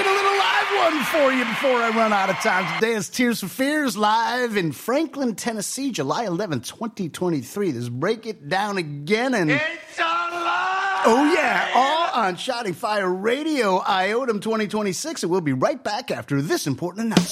a little live one for you before I run out of time. Today is Tears for Fears live in Franklin, Tennessee, July 11th, 2023. Let's break it down again. And It's alive! oh, yeah, all on Shouting Fire Radio, IOTM 2026. And we'll be right back after this important announcement.